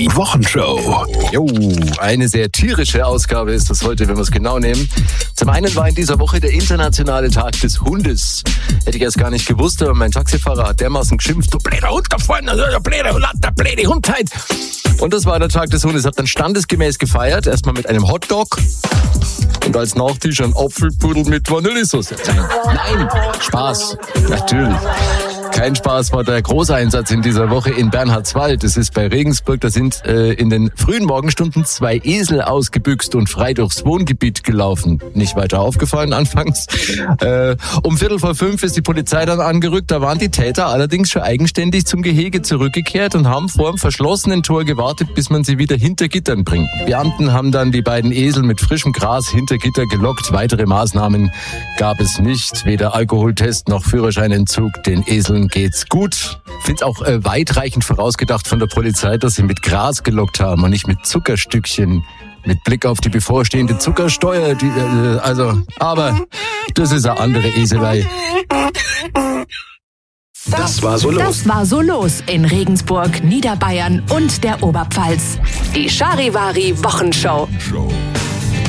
Charivari Wochenshow. Jo, eine sehr tierische Ausgabe ist das heute, wenn wir es genau nehmen. Zum einen war in dieser Woche der internationale Tag des Hundes. Hätte ich erst gar nicht gewusst, aber mein Taxifahrer hat dermaßen geschimpft, du blöder Hund da vorne, du blöde Hundheit. Und das war der Tag des Hundes. Hat dann standesgemäß gefeiert, erstmal mit einem Hotdog und als Nachtisch ein Apfelpudel mit Vanillesauce. Nein, Spaß, natürlich. Kein Spaß war der Großeinsatz in dieser Woche in Bernhardswald. Das ist bei Regensburg. Da sind in den frühen Morgenstunden 2 Esel ausgebüxt und frei durchs Wohngebiet gelaufen. Nicht weiter aufgefallen anfangs. Um 4:45 ist die Polizei dann angerückt. Da waren die Täter allerdings schon eigenständig zum Gehege zurückgekehrt und haben vor dem verschlossenen Tor gewartet, bis man sie wieder hinter Gittern bringt. Beamten haben dann die beiden Esel mit frischem Gras hinter Gitter gelockt. Weitere Maßnahmen gab es nicht. Weder Alkoholtest noch Führerscheinentzug. Den Eseln geht's gut. Find's auch weitreichend vorausgedacht von der Polizei, dass sie mit Gras gelockt haben und nicht mit Zuckerstückchen. Mit Blick auf die bevorstehende Zuckersteuer. Aber das ist eine andere Eselei. Das war so los. Das war so los in Regensburg, Niederbayern und der Oberpfalz. Die Charivari Wochenshow.